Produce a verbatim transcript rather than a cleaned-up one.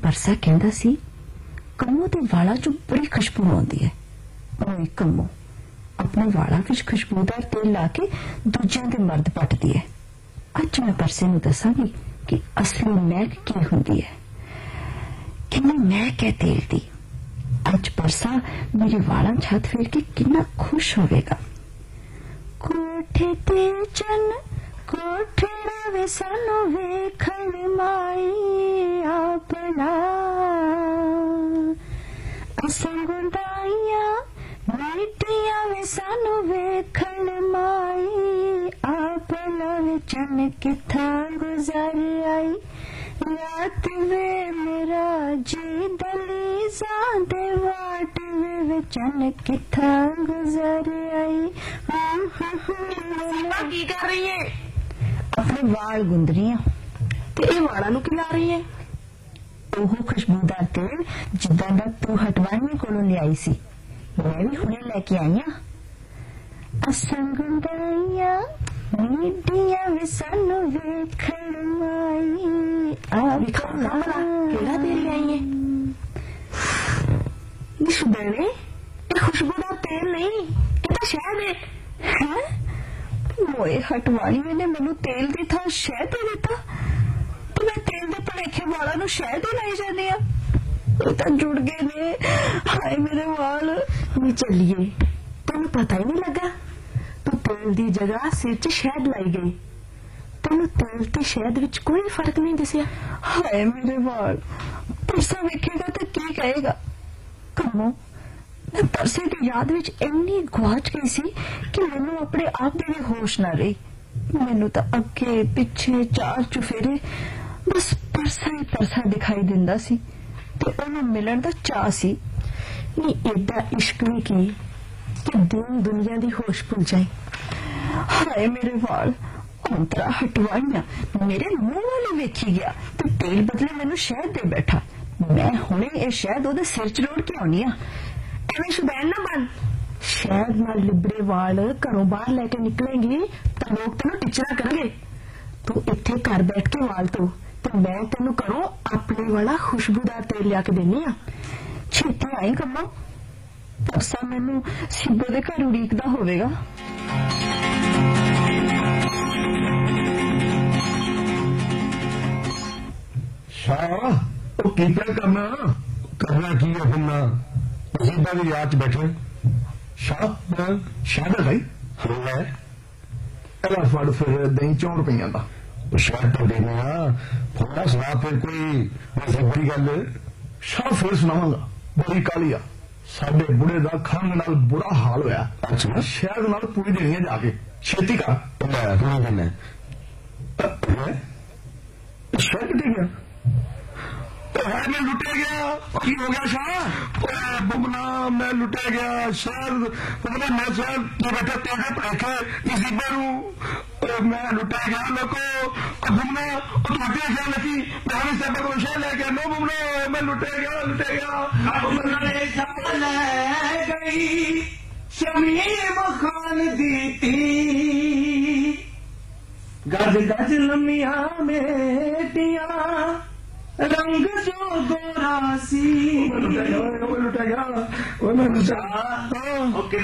परसा कहता सी कमो के वालों चो बड़ी खुशबू आती है। ओए कमो अपने वालों विच खुशबूदार तेल ला के दूजियां दे मर्द पटदी है। अज मैं परसे नूं दसांगी कि असली महक की हुंदी है, कितनी महक है तेल दी। अज परसा मेरे वालों छत फेर के कितना खुश होवेगा। कोठे ते चन कोठे वे सानू वेखण माई आपना असंगुंदाइया मीटिया वे सानू वेखण माई आपना वे चन किथा गुजर आई रात वे मेरा जी दलीजा दे वाट वे वे चन किथा गुजर आई। की कर रही है? अपने वाल गुंद रही हैं। ते ये वाला नू खिला रही है? ओह खुशबूदार तेल जिदा दा तू हटवाने कोलों ले आई सी, मैं भी हुणे लेके आई हां। असंगुंदाइया मीडिया वे सानू वेखण माई आपना केड़ा तेल आई है? नी सुबेरे ये खुशबूदार तेल नहीं, ये तो शहद है। हैं? मोए हटवाणी ने मैनू तेल दी था शहद दे दिता, तो मैं तेल दे भलेखे वालों नू शहद ही लाई जानी आ। ये तो जुड़ गए ने, हाय मेरे वाल। नी चलिए तेन पता ही नहीं लगा, तू तेल दी जगह सिर च शहद लाई गई। तेन तेल ते शहद विच कोई फर्क नहीं दिसिया। हाय मेरे वाल, परसा वेखेगा तो की कहेगा। कमो मैं परसे की याद विच इन्नी गुआच गई सी कि मैनू अपने आप दे भी होश ना रही। मैनू तो अगे पिछे चार चुफेरे बस परसा ही परसा दिखाई दिंदा सी ते ओनू मिलन दा चाह सी। नी एडा इश्क भी की कि दिन दुनिया दी होश भुल जाए। हाय मेरे वाल, अंतरा हटवाइया मेरे मुंह वाले वेखी गया तो तेल बदले मैनू शहद दे बैठा। मैं हुणे ये शहद ओदे सिर च रोड़ के आउणी आ। एवें शुबैन ना बन, शहद नाल लिबड़े वाल घरों बाहर लेके निकलेंगी तो लोग तेन टिचरा करनगे। तू इत्थे घर बैठ के वाल तो ते मैं तेनू घरों अपने वाला खुशबूदार तेल लिया के देनी आ। छेती आई कम्मा, परसा मैनू सिब्बो दे घर उड़ीकदा होवेगा। शाह तो की क्या करना करना की है फिर ना नसीबा की याद बैठे। शाह मैं शाह भाई है एला फड़ फिर दही चौ रुपया का शायद तो देना थोड़ा सुना फिर कोई नसीबी गल। शाह फिर सुनावांगा बड़ी काली आ साडे बुढ़े का खंघ नाल बुरा हाल होया। अच्छा शहद नाल पूरी देनी है जाके छेती का कहना शहद कितने गया? मैं लुटे गया। की हो गया शाह? बुमना मैं लुटे गया शायद बुमना मैं शायद तो बेटा तेरे पड़ेखे नसीबे नू मैं लुटे गया लोगो बुमना तुझे क्या लगी मैं से को शह लेके नो बुमना मैं लुटे गया लुटे गया बुमना ले गई शमीम खान दीती गज गज लमिया मेटिया रंग जो गोरा सी लुटा गया लुटा गया।